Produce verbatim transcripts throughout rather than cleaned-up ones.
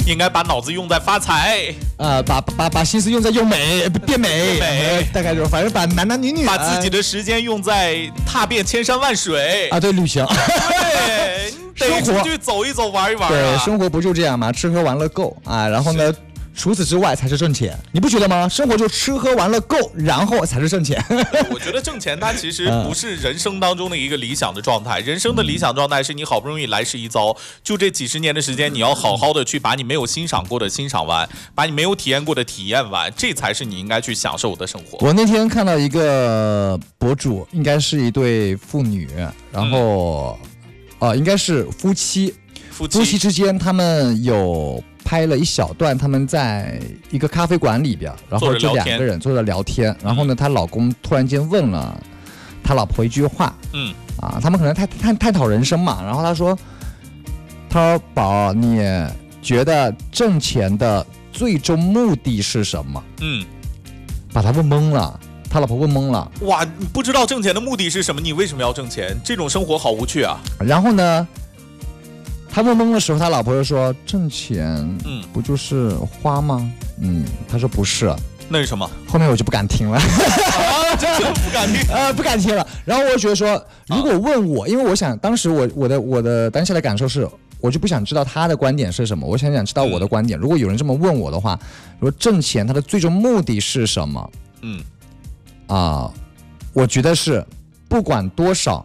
应该把脑子用在发财， 呃，把把把心思用在用美变美， 美大概就是反正把男男女女把自己的时间用在踏遍千山万水啊，对，旅行， 对， 生活出去走一走玩一玩、啊， 对，生活不就这样吗？吃喝玩乐够啊，然后呢？除此之外才是挣钱，你不觉得吗？生活就吃喝玩乐够，然后才是挣钱。 我觉得挣钱它其实不是人生当中的一个理想的状态，人生的理想状态是你好不容易来世一遭，就这几十年的时间，你要好好的去把你没有欣赏过的欣赏完，把你没有体验过的体验完，这才是你应该去享受的生活。 我那天看到一个博主，应该是一对父女，然后、嗯、呃，应该是夫妻， 夫妻夫妻之间他们有。拍了一小段，他们在一个咖啡馆里边，然后这两个人坐着聊天，然后呢，她老公突然间问了他老婆一句话， 嗯， 啊，他们可能探探探讨人生嘛，然后他说，他说宝，你觉得挣钱的最终目的是什么？ 嗯， 把他问懵了，他老婆问懵了， 哇，你不知道挣钱的目的是什么？你为什么要挣钱？这种生活好无趣啊！ 然后呢？他问懵的时候，他老婆就说：“挣钱， 嗯， 不就是花吗？”嗯，他说不是， 那是什么？ 后面我就不敢听了， 啊，真的不敢听， 呃，不敢听了。然后我就觉得说，如果问我，因为我想当时我我的我的当下的感受是，我就不想知道他的观点是什么，我想想知道我的观点。嗯、如果有人这么问我的话，说挣钱它的最终目的是什么？ 嗯， 啊、呃，我觉得是不管多少，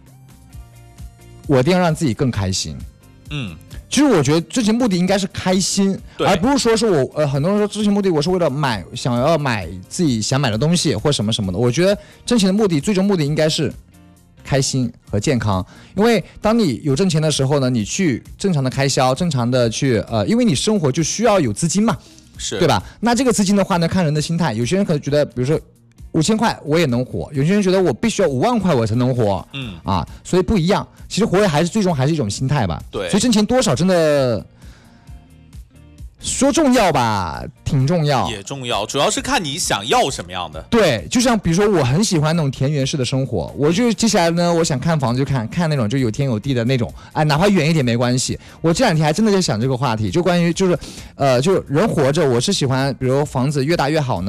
我一定要让自己更开心。 嗯， 其实我觉得挣钱目的应该是开心，而不是说是我呃很多人说挣钱目的我是为了买想要买自己想买的东西或什么什么的。我觉得挣钱的目的最终目的应该是开心和健康，因为当你有挣钱的时候呢，你去正常的开销，正常的去呃，因为你生活就需要有资金嘛， 是对吧？那这个资金的话呢，看人的心态，有些人可能觉得，比如说。五千块我也能活，有些人觉得我必须要五万块我才能活， 嗯啊，所以不一样。其实活着还是最终还是一种心态吧。 对， 所以挣钱多少真的说重要吧，挺重要， 也重要，主要是看你想要什么样的。 对，就像比如说我很喜欢那种田园式的生活，我就接下来呢，我想看房子就看看那种就有天有地的那种，哎，哪怕远一点没关系。我这两天还真的在想这个话题，就关于就是，呃，就人活着，我是喜欢，比如房子越大越好呢。